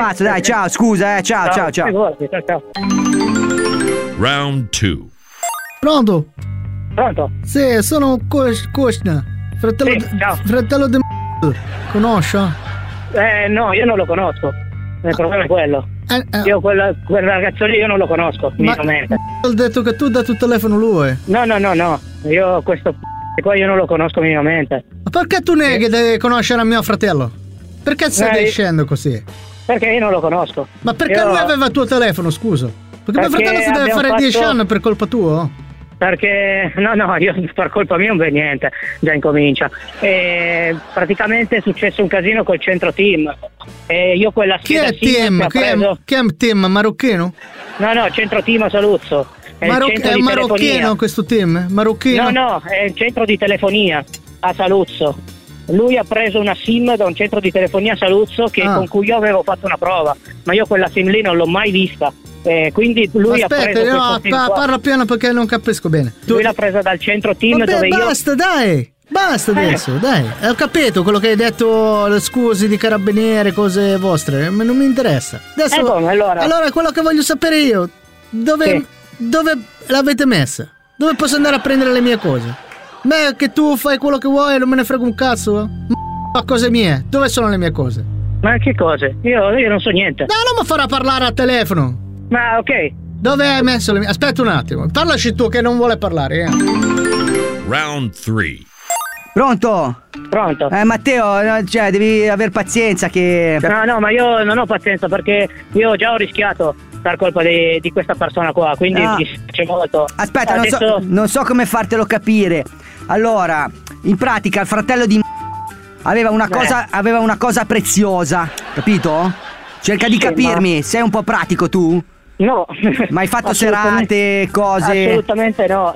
cazzo, dai, ciao, scusa, ciao. Figurati, ciao. Round 2. Pronto? Pronto? Sì, sono Kushna, fratello, Sì, ciao. fratello di conosci? No, io non lo conosco. Il problema è quello. Io quel ragazzo lì io non lo conosco, minimamente. Ho detto che tu hai dato il telefono a lui. No. Io questo qua io non lo conosco minimamente. Ma perché tu neghi di conoscere mio fratello? Perché stai dicendo così? Perché io non lo conosco. Ma perché lui aveva il tuo telefono, scusa? Perché mio fratello si deve fare 10 anni per colpa tua? Perché no, io per colpa mia non vedo niente, già incomincia. Praticamente è successo un casino col centro team. E io quella Chi è team? Chi è team? Marocchino? No, centro team a Saluzzo. È marocchino questo team? Marocchino? No, è il centro di telefonia a Saluzzo. Lui ha preso una SIM da un centro di telefonia a Saluzzo con cui io avevo fatto una prova, ma io quella SIM lì non l'ho mai vista. Quindi lui ha preso parla piano perché non capisco bene. Lui l'ha presa dal centro team. Vabbè, dove basta adesso, dai. Ho capito quello che hai detto, le scuse di carabinieri, cose vostre, ma non mi interessa. Adesso allora quello che voglio sapere io, dove l'avete messa? Dove posso andare a prendere le mie cose? Beh, che tu fai quello che vuoi, non me ne frega un cazzo. Ma cose mie, dove sono le mie cose? Ma che cose? Io non so niente. No, non mi farà parlare al telefono. Ma ok. Dove hai messo le mie? Aspetta un attimo, parlaci tu che non vuole parlare. Round 3. Pronto? Matteo, cioè devi aver pazienza che... No, ma io non ho pazienza perché io già ho rischiato per colpa di questa persona qua, quindi mi dispiace molto. Aspetta, non so come fartelo capire. Allora, in pratica il fratello di aveva una cosa preziosa, capito? Cerca di capirmi, sei un po' pratico tu? No. Ma hai fatto serate, cose? Assolutamente no,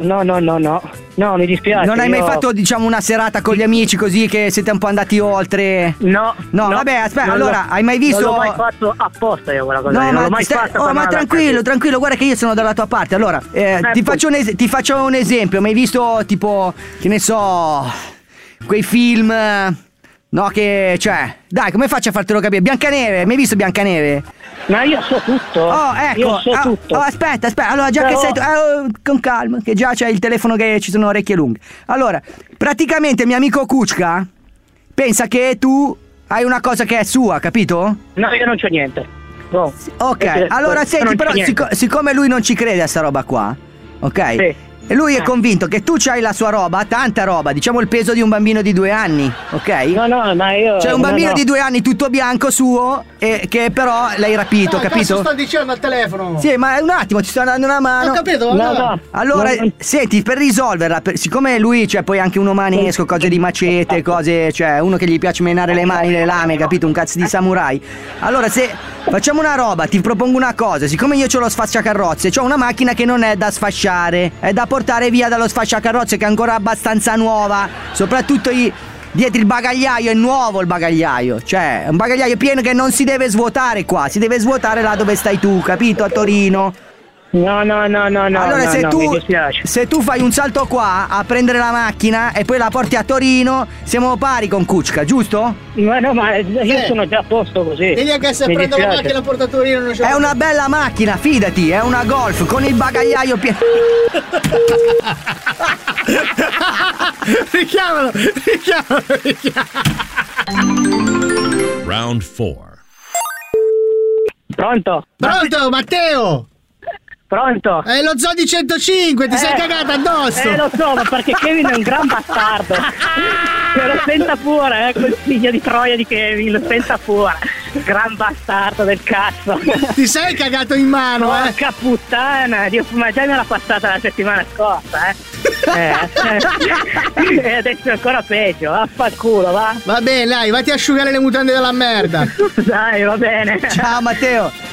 no, mi dispiace. Non hai mai fatto, diciamo, una serata con gli amici così che siete un po' andati oltre? No, vabbè, aspetta, allora, hai mai visto? Non l'ho mai fatto apposta io quella cosa, no, non l'ho mai fatto. Ma tranquillo, guarda che io sono dalla tua parte. Allora, ti faccio un esempio, hai mai visto tipo, che ne so, quei film, no, che, cioè, dai, come faccio a fartelo capire? Biancaneve, hai mai visto Biancaneve? Ma io so tutto. Ecco. Io so tutto. Aspetta, allora già che sei con calma, che già c'è il telefono che ci sono orecchie lunghe. Allora, praticamente mio amico Kuchka pensa che tu hai una cosa che è sua, capito? No, io non c'ho niente. No. Ok, allora senti, però siccome lui non ci crede a sta roba qua, ok? Sì. E lui è convinto che tu c'hai la sua roba, tanta roba, diciamo il peso di un bambino di 2 anni, ok? No, ma io... C'è un bambino di 2 anni tutto bianco suo e che però l'hai rapito, capito? Sto dicendo al telefono. Sì, ma un attimo, ci sto dando una mano. Ho capito? No. Allora, senti, per risolverla, siccome lui, cioè, poi anche un umanesco, cose di macete, cose, cioè, uno che gli piace menare le mani, le lame, capito? Un cazzo di samurai. Allora, se facciamo una roba, ti propongo una cosa, siccome io c'ho lo sfasciacarrozze, c'ho una macchina che non è da sfasciare, è da portare via dallo sfasciacarrozze che è ancora abbastanza nuova, soprattutto dietro il bagagliaio è nuovo, il bagagliaio, cioè è un bagagliaio pieno che non si deve svuotare qua, si deve svuotare là dove stai tu, capito? A Torino. No. Allora se tu fai un salto qua a prendere la macchina e poi la porti a Torino, siamo pari con Kuchka, giusto? No, ma io sono già a posto così. Digli che se prendo la macchina e porto a Torino non c'è. È una bella macchina, fidati, è una Golf con il bagagliaio pieno. Richiamalo. Round 4. Pronto, Matteo? Pronto? È lo Zodi 105, ti sei cagato addosso! Lo so, ma perché Kevin è un gran bastardo! Lo senta pure, quel figlio di troia di Kevin, lo senta pure! Gran bastardo del cazzo! Ti sei cagato in mano, Porca puttana! Ma già me l'ha passata la settimana scorsa, E adesso è ancora peggio, vaffanculo, va! Va bene, dai, vatti a asciugare le mutande della merda! Dai, va bene! Ciao Matteo!